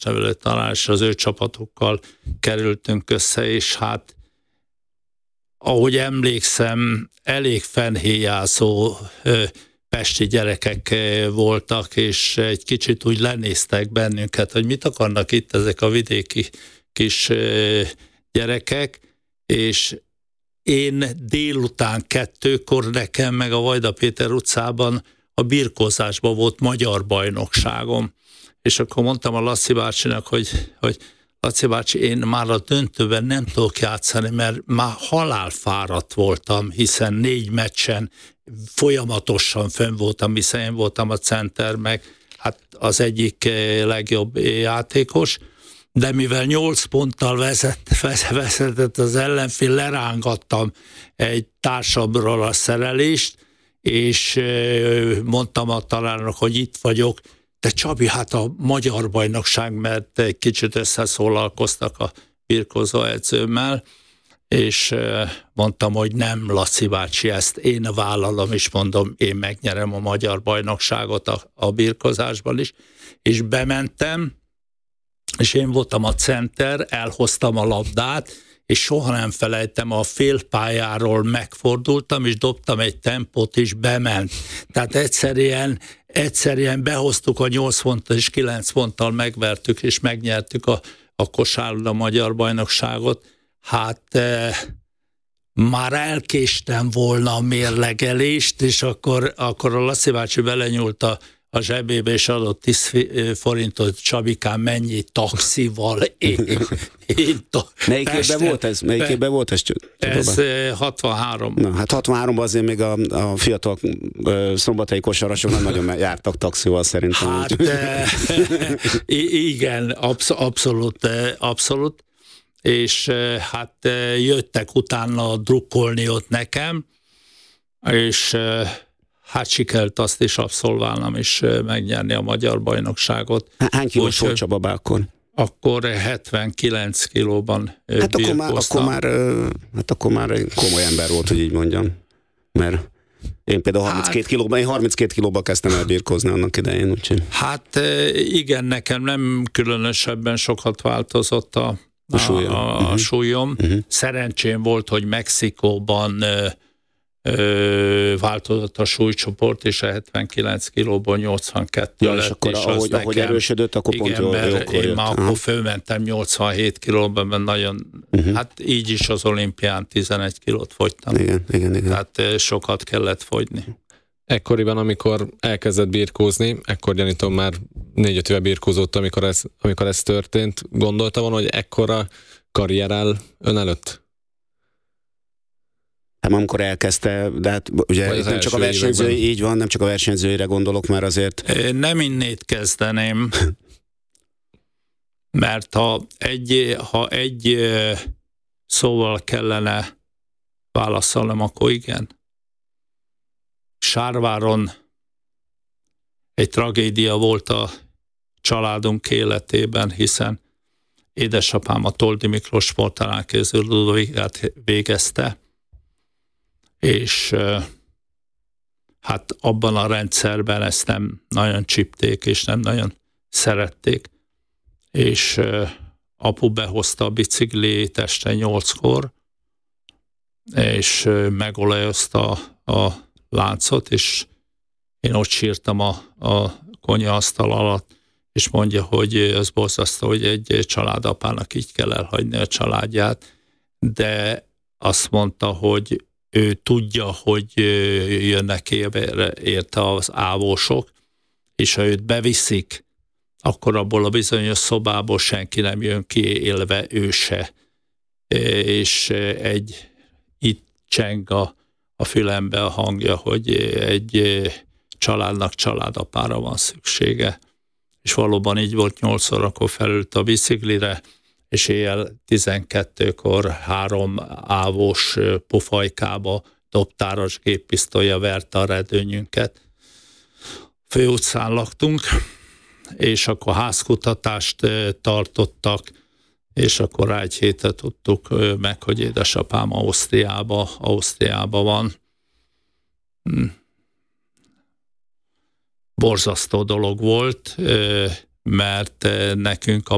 nevelő tanár, és az ő csapatokkal kerültünk össze, és hát ahogy emlékszem, elég fennhéjázó pesti gyerekek voltak, és egy kicsit úgy lenéztek bennünket, hogy mit akarnak itt ezek a vidéki kis gyerekek, és én délután 2-kor nekem meg a Vajda Péter utcában a birkózásban volt magyar bajnokságom, és akkor mondtam a Laci bácsinak, hogy Laci bácsi, én már a döntőben nem tudok játszani, mert már halálfáradt voltam, hiszen 4 meccsen folyamatosan fönn voltam, hiszen én voltam a center, meg hát az egyik legjobb játékos, de mivel 8 ponttal vezetett az ellenfél, lerángattam egy társamról a szerelést, és mondtam a tanárnak, hogy itt vagyok, de Csabi, hát a magyar bajnokság, mert egy kicsit összeszólalkoztak a birkózó edzőmmel, és mondtam, hogy nem, Laci bácsi, ezt én vállalom, és mondom, én megnyerem a magyar bajnokságot a birkózásban is, és bementem, és én voltam a center, elhoztam a labdát, és soha nem felejtem, a félpályáról megfordultam, és dobtam egy tempót, és bement. Tehát egyszerűen behoztuk a 8 ponttal, és 9 ponttal megvertük, és megnyertük a kosárlabda magyar bajnokságot. Hát már elkéstem volna a mérlegelést, és akkor a Laci bácsi belenyúlt a zsebébe, és adott 10 forintot, Csabikám, mennyi taxival Melyik évben volt ez? Ez 63. Na, hát 63-ban azért még a fiatal szombathelyi kosarasok nem nagyon jártak taxival szerintem. Hát igen, abszolút. És hát jöttek utána drukkolni ott nekem, és hát sikerült azt is abszolválnom, és megnyerni a magyar bajnokságot. Hány kilós volt Csaba akkor? Akkor 79 kilóban akkor már komoly ember volt, hogy így mondjam. Mert én például 32 kilóban kezdtem el birkózni annak idején. Úgyhogy. Hát igen, nekem nem különösebben sokat változott a súlyom. Szerencsém volt, hogy Mexikóban változott a súlycsoport, és a 79 kilóból 82 lett. És akkor ahogy erősödött, akkor pont jókor én már akkor fölmentem 87 kilóban, mert nagyon, hát így is az olimpián 11 kilót fogytam. Igen. Tehát sokat kellett fogyni. Ekkoriban, amikor elkezdett birkózni, ekkor gyanítom már 4-5 éve birkózott, amikor ez történt, gondolta volna, hogy ekkora karrier áll ön előtt? Hát amikor elkezdte, de hát ugye nem csak a versenyzői, így van, nem csak a versenyzőire gondolok, mert azért... Nem innét kezdeném, mert ha egy szóval kellene válaszolnom, akkor igen. Sárváron egy tragédia volt a családunk életében, hiszen édesapám a Toldi Miklós sporttanárképző Ludovigát végezte, és hát abban a rendszerben ezt nem nagyon csípték, és nem nagyon szerették. És apu behozta a bicikliét este 8-kor, és megolajozta a láncot, és én ott sírtam a konyhaasztal alatt, és mondja, hogy az borzasztó, hogy egy családapának így kell elhagyni a családját, de azt mondta, hogy ő tudja, hogy jönnek érte az ávósok, és ha őt beviszik, akkor abból a bizonyos szobából senki nem jön ki élve, ő se. És itt cseng a fülembe a hangja, hogy egy családnak családapára van szüksége. És valóban így volt, 8 órakor felült a biciklire, és éjjel 12-kor 3 ávós pufajkába dobtáros géppisztolya verte a redőnyünket. Főutcán laktunk, és akkor házkutatást tartottak, és akkor rá egy hétet tudtuk meg, hogy édesapám Ausztriába van. Borzasztó dolog volt, mert nekünk a